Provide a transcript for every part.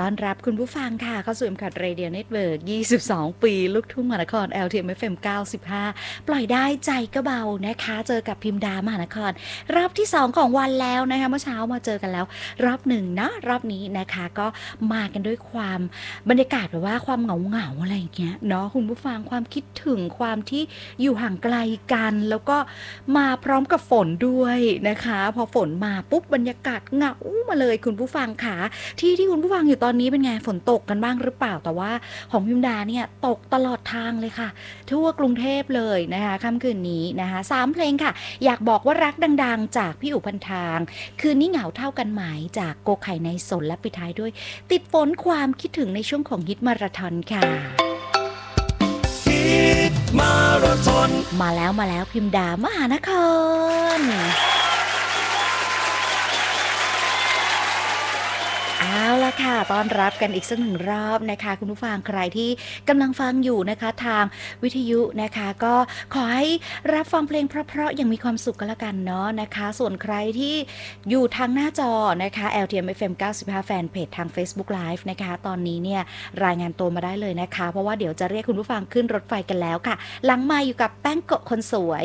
ต้อนรับคุณผู้ฟังค่ะเข้าสู่ M-KOT Radio Network 22 ปีลูกทุ่งมหานคร LTM FM 95 ปล่อยได้ใจก็เบานะคะเจอกับพิมดามหานครรอบที่2ของวันแล้วนะคะเมื่อเช้ามาเจอกันแล้วรอบหนึ่งนะรอบนี้นะคะก็มากันด้วยความบรรยากาศแบบว่าความเหงาอะไรอย่างเงี้ยเนาะคุณผู้ฟังความคิดถึงความที่อยู่ห่างไกลกันแล้วก็มาพร้อมกับฝนด้วยนะคะพอฝนมาปุ๊บบรรยากาศเหงามาเลยคุณผู้ฟังค่ะที่คุณผู้ฟังอยู่ตอนนี้เป็นไงฝนตกกันบ้างหรือเปล่าแต่ว่าของพิมดาเนี่ยตกตลอดทางเลยค่ะทั่วกรุงเทพเลยนะคะค่ำคืนนี้นะคะ3เพลงค่ะอยากบอกว่ารักดังๆจากพี่อุพันทางคืนนี้เหงาเท่ากันไหมจากโกไข่ในสนและปิดท้ายด้วยติดฝนความคิดถึงในช่วงของฮิตมาราธอนค่ะฮิตมาราธอนมาแล้วพิมดามหานครเอาละค่ะต้อนรับกันอีกสักหนึ่งรอบนะคะคุณผู้ฟังใครที่กำลังฟังอยู่นะคะทางวิทยุนะคะก็ขอให้รับฟังเพลงเพราะๆอย่างมีความสุขกันละกันเนาะนะคะส่วนใครที่อยู่ทางหน้าจอนะคะ LTM FM 95 แฟนเพจทาง Facebook Live นะคะตอนนี้เนี่ยรายงานตัวมาได้เลยนะคะเพราะว่าเดี๋ยวจะเรียกคุณผู้ฟังขึ้นรถไฟกันแล้วค่ะหลังมาอยู่กับแป้งโกะคนสวย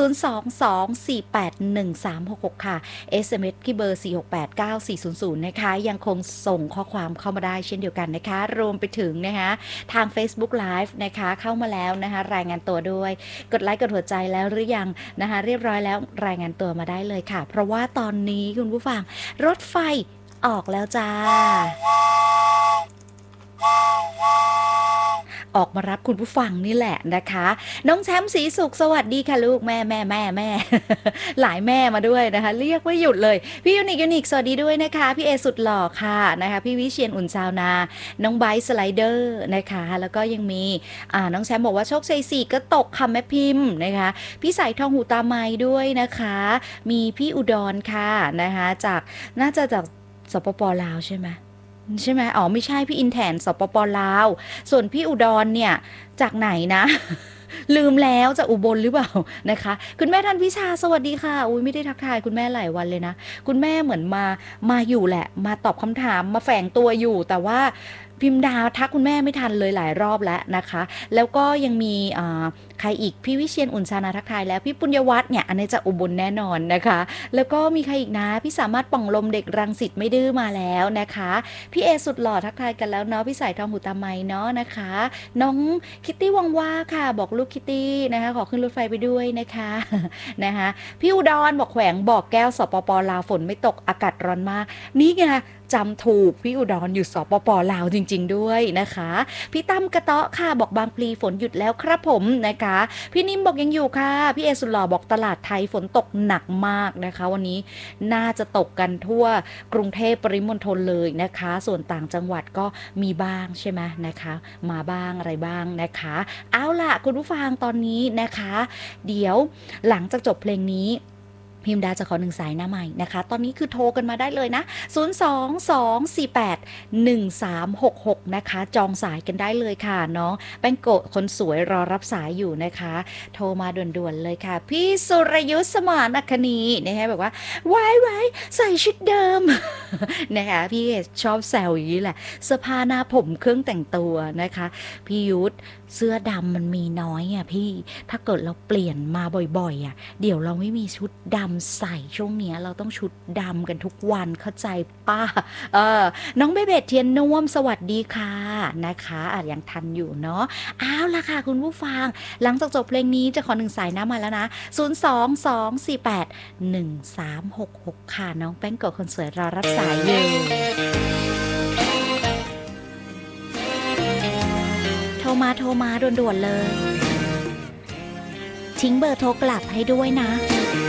022481366ค่ะ SMS ที่เบอร์4689400นะคะยังคงส่งข้อความเข้ามาได้เช่นเดียวกันนะคะรวมไปถึงนะคะทาง Facebook Live นะคะเข้ามาแล้วนะคะรายงานตัวด้วยกดไลค์กดหัวใจแล้วหรือยังนะคะเรียบร้อยแล้วรายงานตัวมาได้เลยค่ะเพราะว่าตอนนี้คุณผู้ฟังรถไฟออกแล้วจ้าออกมารับคุณผู้ฟังนี่แหละนะคะน้องแชมป์ศรีสุขสวัสดีค่ะลูกแม่ หลายแม่มาด้วยนะคะเรียกไม่หยุดเลยพี่ยูนิคสวัสดีด้วยนะคะพี่เอสุดหล่อค่ะนะคะพี่วิเชียรอุ่นชาวนาน้องไบซ์สไลเดอร์นะคะแล้วก็ยังมีน้องแชมป์บอกว่าโชคชัย4ก็ตกค่ะแม่พิมพ์นะคะพี่สายทองหูตาไม้ด้วยนะคะมีพี่อุดรค่ะนะคะจากน่าจะจากสปป.ลาวใช่ไหมอ๋อไม่ใช่พี่อินแทนสปป.ลาวส่วนพี่อุดรเนี่ยจากไหนนะ ลืมแล้วจากอุบลหรือเปล่านะคะคุณแม่ทันพิชาสวัสดีค่ะอุ้ยไม่ได้ทักทายคุณแม่หลายวันเลยนะคุณแม่เหมือนมาอยู่แหละมาตอบคำถามมาแฝงตัวอยู่แต่ว่าพิมพ์ดาวทักคุณแม่ไม่ทันเลยหลายรอบแล้วนะคะแล้วก็ยังมีใครอีกพี่วิเชียรอุ่นชานาทักทายแล้วพี่ปุญญวัฒน์เนี่ยอันนี้จะอุบลแน่นอนนะคะแล้วก็มีใครอีกนะพี่สามารถป่องลมเด็กรังสิตไม่ดื้อมาแล้วนะคะพี่เอสุดหล่อทักทายกันแล้วเนาะพี่สายทองหูตาไมเนาะนะคะน้องคิตตี้วังว่าค่ะบอกลูกคิตตี้นะคะขอขึ้นรถไฟไปด้วยนะคะนะคะพี่อุดรบอกแขวงบอกแก้วสปป.ลาวฝนไม่ตกอากาศร้อนมากนี่ไงจำถูกพี่อุดรอยู่สปป.ลาวจริงๆด้วยนะคะพี่ตั้มกระเตาะค่ะบอกบางพลีฝนหยุดแล้วครับผมนะคะพี่นิ่มบอกยังอยู่ค่ะพี่เอสุดหล่อบอกตลาดไทยฝนตกหนักมากนะคะวันนี้น่าจะตกกันทั่วกรุงเทพปริมณฑลเลยนะคะส่วนต่างจังหวัดก็มีบ้างใช่ไหมนะคะมาบ้างอะไรบ้างนะคะเอาล่ะคุณผู้ฟังตอนนี้นะคะเดี๋ยวหลังจากจบเพลงนี้พิมดาจะขอ1 สายหน้าใหม่นะคะตอนนี้คือโทรกันมาได้เลยนะ022481366นะคะจองสายกันได้เลยค่ะน้องแป้งโกะคนสวยรอรับสายอยู่นะคะโทรมาด่วนๆเลยค่ะพี่สุรยุทธสมานอัคนีนะคะแบบว่าไว้ใส่ชุดเดิม นะคะพี่ชอบแซวอย่างนี้แหละเสื้อผ้าหน้าผมเครื่องแต่งตัวนะคะพี่ยุทธเสื้อดำมันมีน้อยอ่ะพี่ถ้าเกิดเราเปลี่ยนมาบ่อยๆอ่ะเดี๋ยวเราไม่มีชุดดำใส่ช่วงนี้เราต้องชุดดำกันทุกวันเข้าใจป้าน้องเบเบตเทียนน่วมสวัสดีค่ะนะคะยังทันอยู่เนาะอ้าวล่ะค่ะคุณผู้ฟังหลังจากจบเพลงนี้จะขอ1 สายหน้ามาแล้วนะ022481366ค่ะน้องแป้งโกะคนสวยรอรับสายอยู่โทรมาด่วนๆเลยทิ้งเบอร์โทรกลับให้ด้วยนะ